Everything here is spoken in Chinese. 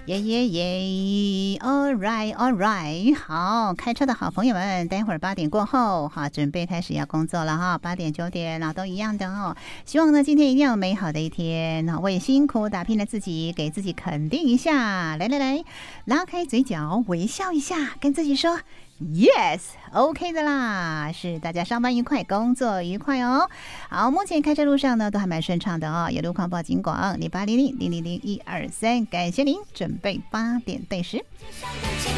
耶耶耶 ，All right all right， 好，开车的好朋友们，待会儿8点过后，好，准备开始要工作了哈，8点9点，都一样的哦。希望呢，今天一定要有美好的一天，为辛苦打拼的自己，给自己肯定一下，来，拉开嘴角，微笑一下，跟自己说。Yes, OK 的啦，是大家上班愉快，工作愉快哦。好，目前开车路上呢都还蛮顺畅的哦。有路况报警广，0800000123，感谢您，准备8点对时。